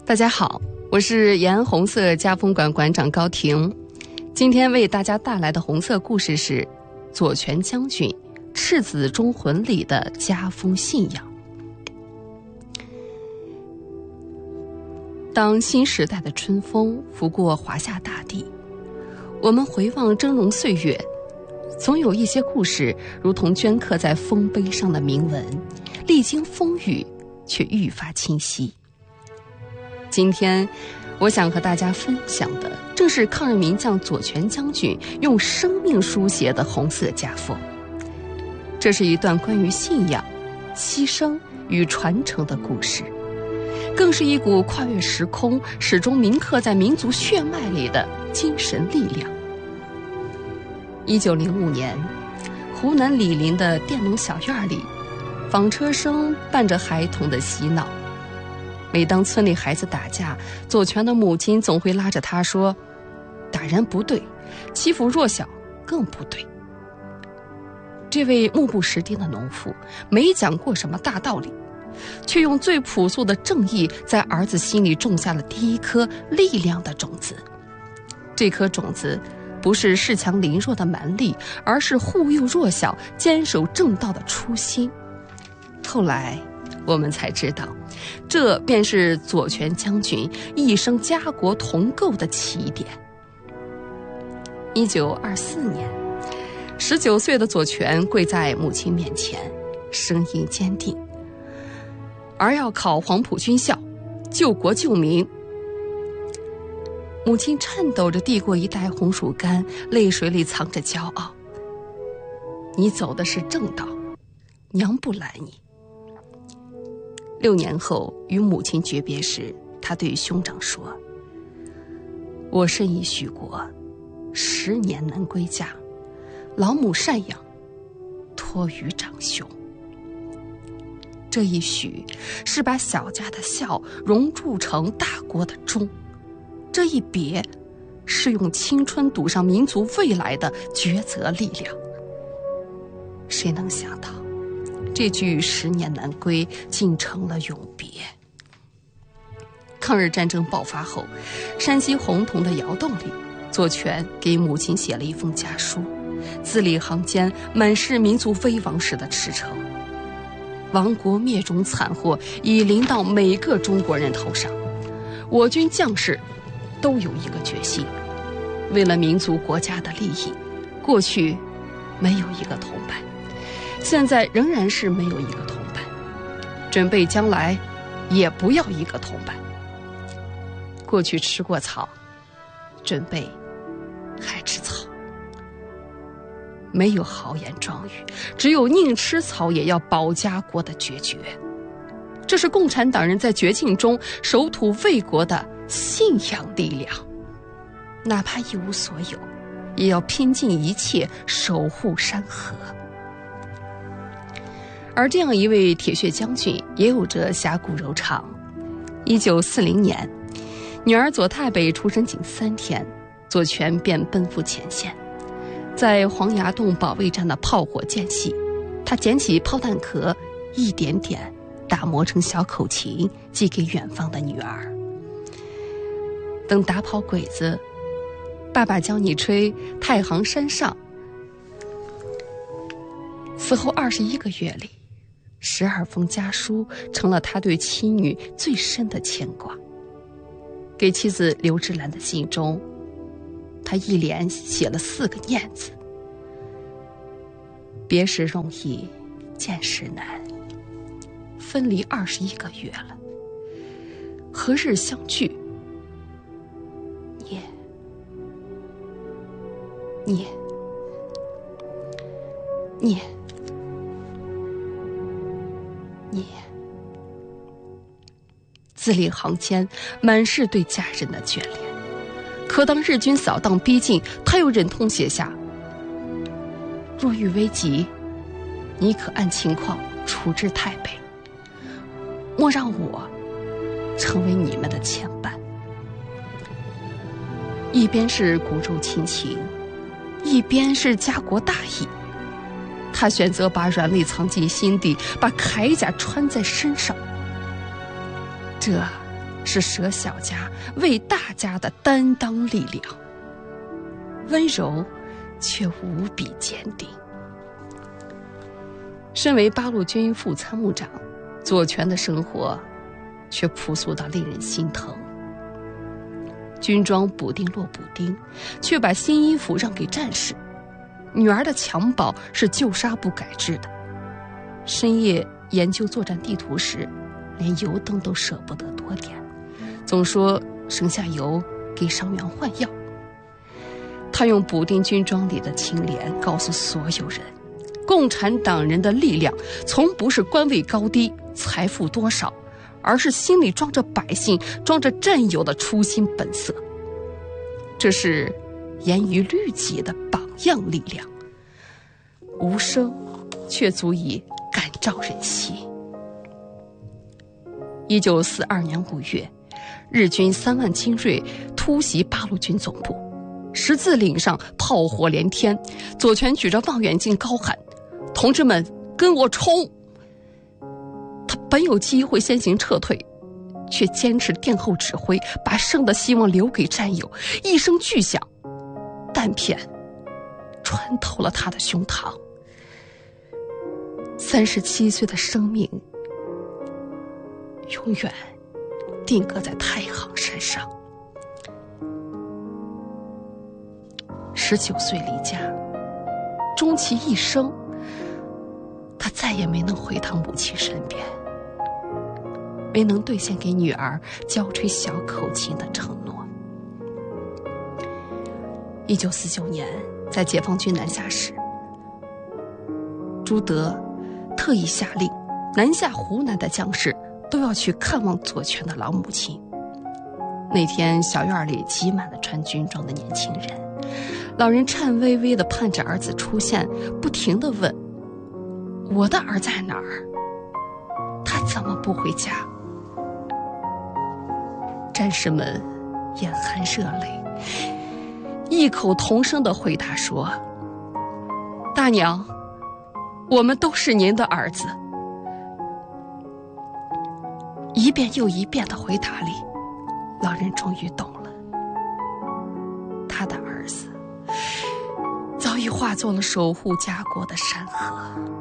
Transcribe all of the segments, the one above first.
大家好，我是延安红色家风馆馆长高婷。今天为大家带来的红色故事是左权将军赤子忠魂里的家风信仰。当新时代的春风拂过华夏大地，我们回望峥嵘岁月，总有一些故事如同镌刻在丰碑上的铭文，历经风雨却愈发清晰。今天我想和大家分享的正是抗日名将左权将军用生命书写的红色家风。这是一段关于信仰、牺牲与传承的故事，更是一股跨越时空、始终铭刻在民族血脉里的精神力量。1905年，湖南醴陵的佃农小院里，纺车声伴着孩童的嬉闹。每当村里孩子打架，左权的母亲总会拉着他说：“打人不对，欺负弱小更不对。”这位目不识丁的农妇没讲过什么大道理，却用最朴素的正义在儿子心里种下了第一颗力量的种子。这颗种子不是恃强凌弱的蛮力，而是护佑弱小、坚守正道的初心。后来我们才知道，这便是左权将军一生家国同构的起点。1924年，19岁的左权跪在母亲面前，声音坚定：“儿要考黄埔军校，救国救民。”母亲颤抖着递过一袋红薯干，泪水里藏着骄傲：“你走的是正道，娘不拦你。”6年后与母亲诀别时，他对兄长说：“我深以许国，10年难归家，老母赡养，托于长兄。”这一许是把小家的孝熔铸成大国的忠，这一别是用青春赌上民族未来的抉择力量。谁能想到，这句10年难归竟成了永别。抗日战争爆发后，山西洪洞的窑洞里，左权给母亲写了一封家书，字里行间满是民族危亡时的驰骋。亡国灭种惨祸已临到每个中国人头上，我军将士都有一个决心，为了民族国家的利益，过去没有一个同伴，现在仍然是没有一个同伴，准备将来也不要一个同伴。过去吃过草，准备还吃草。没有豪言壮语，只有宁吃草也要保家国的决绝。这是共产党人在绝境中守土卫国的信仰力量，哪怕一无所有，也要拼尽一切守护山河。而这样一位铁血将军也有着侠骨柔肠。1940年，女儿左太北出生仅3天，左权便奔赴前线。在黄崖洞保卫战的炮火间隙，他捡起炮弹壳，一点点打磨成小口琴，寄给远方的女儿。等打跑鬼子，爸爸教你吹太行山上。此后21个月里，12封家书成了他对妻女最深的牵挂。给妻子刘芝兰的信中，他一连写了4个念字：别时容易，见时难。分离21个月了，何日相聚？念。字里行间满是对家人的眷恋。可当日军扫荡逼近，他又忍痛写下：若遇危急，你可按情况处置太北，莫让我成为你们的牵绊。一边是骨肉亲情，一边是家国大义。他选择把软肋藏进心底，把铠甲穿在身上。这是舍小家为大家的担当力量，温柔却无比坚定。身为八路军副参谋长，左权的生活却朴素到令人心疼。军装补丁落补丁，却把新衣服让给战士。女儿的襁褓是旧纱布改制的。深夜研究作战地图时，连油灯都舍不得多点，总说省下油给伤员换药。他用补丁军装里的清廉告诉所有人，共产党人的力量从不是官位高低、财富多少，而是心里装着百姓、装着战友的初心本色。这是严于律己的榜样力量，无声却足以感召人心。1942年5月，日军3万精锐突袭八路军总部，十字岭上炮火连天，左权举着望远镜高喊：“同志们，跟我冲！”他本有机会先行撤退，却坚持殿后指挥，把胜的希望留给战友。一声巨响，弹片穿透了他的胸膛。37岁的生命永远定格在太行山上。19岁离家，终其一生，他再也没能回到母亲身边，没能兑现给女儿娇吹小口琴的承诺。1949年，在解放军南下时，朱德特意下令，南下湖南的将士都要去看望左权的老母亲。那天，小院里挤满了穿军装的年轻人，老人颤巍巍地盼着儿子出现，不停地问：“我的儿在哪儿？他怎么不回家？”战士们眼含热泪，异口同声地回答说：“大娘，我们都是您的儿子。”一遍又一遍的回答里，老人终于懂了，他的儿子早已化作了守护家国的山河。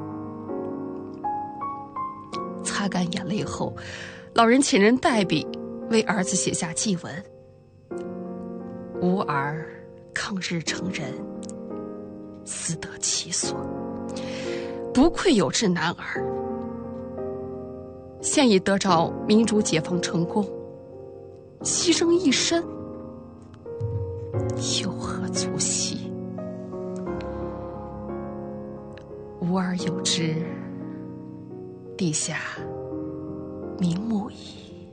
擦干眼泪后，老人请人代笔为儿子写下祭文：“吾儿抗日成人，死得其所，不愧有志男儿。现已得着民主解放成功，牺牲一身，有何足惜？吾儿有之，陛下瞑目矣。”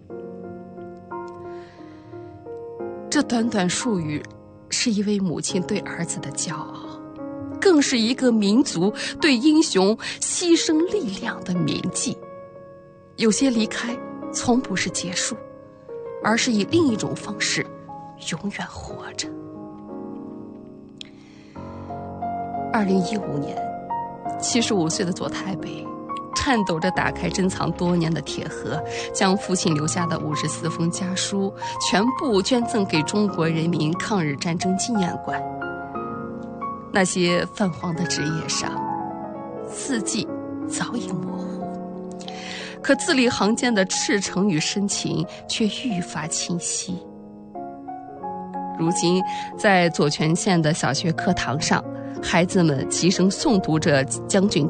这短短数语，是一位母亲对儿子的骄傲，更是一个民族对英雄牺牲力量的铭记。有些离开从不是结束，而是以另一种方式永远活着。2015年，75岁的左太北颤抖着打开珍藏多年的铁盒，将父亲留下的54封家书全部捐赠给中国人民抗日战争纪念馆。那些泛黄的纸页上，字迹早已模糊，可字里行间的赤诚与深情却愈发清晰。如今，在左权县的小学课堂上，孩子们齐声诵读着将军